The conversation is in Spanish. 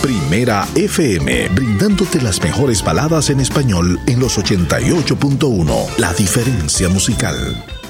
Primera FM, brindándote las mejores baladas en español en los 88.1. La diferencia musical.